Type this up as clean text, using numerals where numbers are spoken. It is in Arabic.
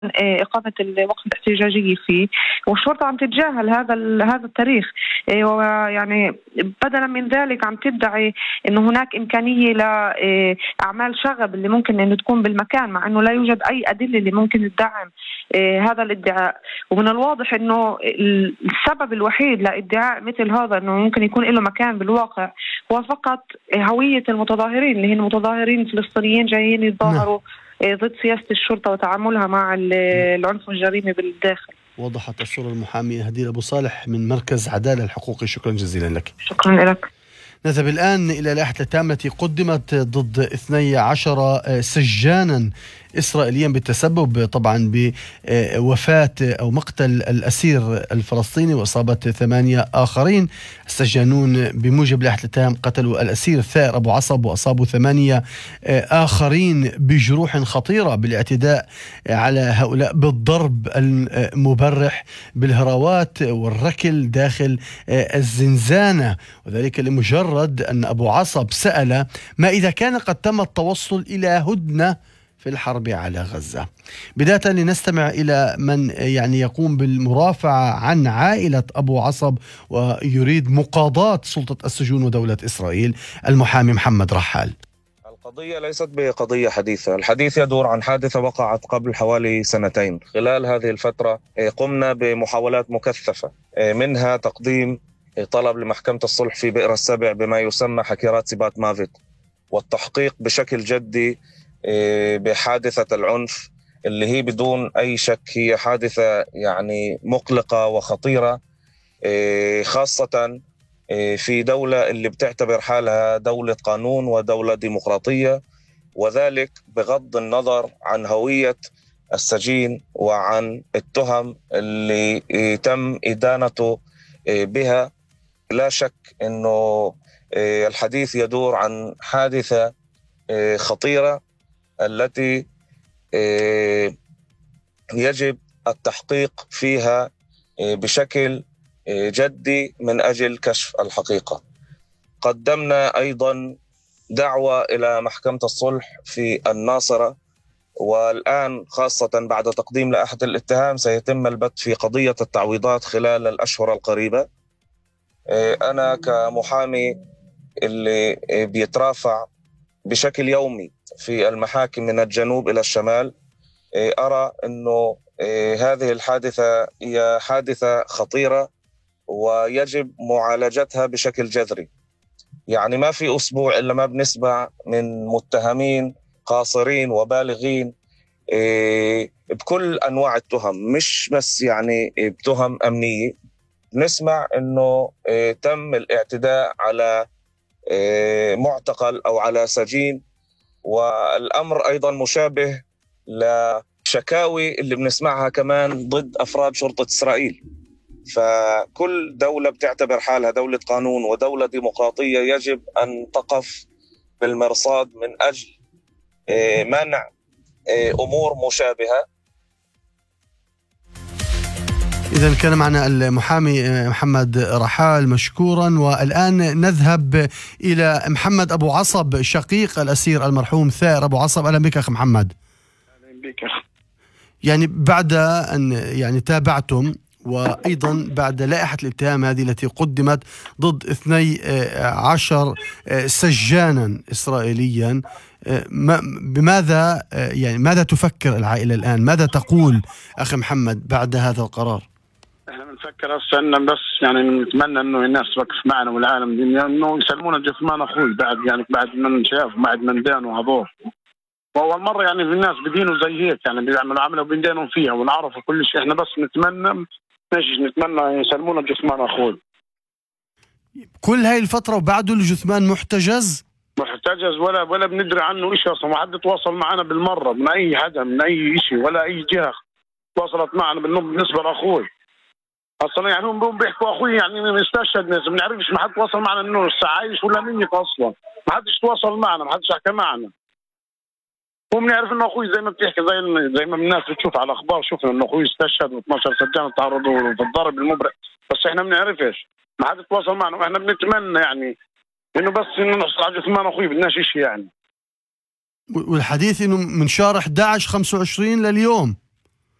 إقامة الوقفة الاحتجاجية فيه، والشرطة عم تتجاهل هذا التاريخ. ويعني بدلا من ذلك عم تدعي إنه هناك إمكانية لأعمال شغب اللي ممكن أن تكون بالمكان، مع إنه لا يوجد أي أدلة اللي ممكن تدعم هذا الادعاء. ومن الواضح إنه السبب الوحيد لادعاء مثل هذا إنه ممكن يكون له مكان بالواقع هو فقط هوية المتظاهرين، اللي هن متظاهرين الفلسطينيين جايين يتظاهروا ضد سياسة الشرطة وتعاملها مع العنف والجريمة بالداخل. وضحت الصورة المحامية هدير أبو صالح من مركز عدالة الحقوقي. شكرا جزيلا لك. شكرا لك. نذهب الآن إلى لائحة الاتهام التي قدمت ضد 12 سجانا إسرائيليا بالتسبب طبعا بوفاة أو مقتل الأسير الفلسطيني وإصابة 8 آخرين. السجانون بموجب لائحة الاتهام قتلوا الأسير ثائر أبو عصب وأصابوا 8 آخرين بجروح خطيرة بالاعتداء على هؤلاء بالضرب المبرح بالهراوات والركل داخل الزنزانة، وذلك لمجرد أن أبو عصب سأل ما إذا كان قد تم التوصل إلى هدنة في الحرب على غزة. بداية لنستمع إلى من يقوم بالمرافعة عن عائلة أبو عصب ويريد مقاضاة سلطة السجون ودولة إسرائيل، المحامي محمد رحال. القضية ليست بقضية حديثة، الحديث يدور عن حادثة وقعت قبل حوالي 2 خلال هذه الفترة قمنا بمحاولات مكثفة، منها تقديم طلب لمحكمة الصلح في بئر السبع بما يسمى حكيرات سبات مافيت، والتحقيق بشكل جدي بحادثة العنف اللي هي بدون أي شك هي حادثة مقلقة وخطيرة، خاصة في دولة اللي بتعتبر حالها دولة قانون ودولة ديمقراطية، وذلك بغض النظر عن هوية السجين وعن التهم اللي تم إدانته بها. لا شك أنه الحديث يدور عن حادثة خطيرة التي يجب التحقيق فيها بشكل جدي من أجل كشف الحقيقة. قدمنا أيضا دعوة إلى محكمة الصلح في الناصرة، والآن خاصة بعد تقديم لائحة الاتهام سيتم البت في قضية التعويضات خلال الأشهر القريبة. أنا كمحامي اللي بيترافع بشكل يومي في المحاكم من الجنوب إلى الشمال، أرى أنه هذه الحادثة هي حادثة خطيرة ويجب معالجتها بشكل جذري. ما في أسبوع إلا ما بنسمع من متهمين قاصرين وبالغين بكل أنواع التهم، مش بس بتهم أمنية. نسمع أنه تم الاعتداء على معتقل أو على سجين، والأمر أيضا مشابه لشكاوي اللي بنسمعها كمان ضد أفراد شرطة إسرائيل. فكل دولة بتعتبر حالها دولة قانون ودولة ديمقراطية يجب أن تقف بالمرصاد من أجل منع أمور مشابهة. إذن كان معنا المحامي محمد رحال مشكورا. والآن نذهب إلى محمد أبو عصب شقيق الأسير المرحوم ثائر أبو عصب. أهلا بك أخ محمد. أهلا بك أخ. بعد أن تابعتم وأيضا بعد لائحة الاتهام هذه التي قدمت ضد 12 سجانا إسرائيليا، بماذا ماذا تفكر العائلة الآن؟ ماذا تقول أخي محمد بعد هذا القرار؟ احنا بنفكر هسه ان بس نتمنى انه الناس توقف معنا والعالم دي انه يسلمونا جثمان اخوي بعد ما شاف بعد ما دانوا هذول. واول مره في الناس بدينوا زي هيك بيعملوا عمله وبندانوا فيها ونعرفوا كل شيء. احنا بس نتمنى يسلمونا جثمان اخوي. كل هاي الفتره وبعده الجثمان محتجز ولا بندري عنه شيء اصلا. ما حد تواصل معنا بالمره من اي حدا من اي شيء ولا اي جهه تواصلت معنا بالنسبه لاخوي اصلا. هم بيحكوا اخوي استشهد ناس ما بنعرفش. ما حد تواصل معنا انه لسه عايش ولا ميت اصلا. ما حدش تواصل معنا، ما حدش حكى معنا. هم بنعرف انه اخوي زي ما بتحكي زي ما الناس بتشوف على الاخبار. شفنا انه اخوي استشهد و12 سجان تعرضوا للضرب المبرح، بس احنا ما بنعرفش. ما حد تواصل معنا. واحنا بنتمنى انه بس انه نحصل على جثمان اخوي. بدناش شيء والحديث انه من شهر 11 25 لليوم.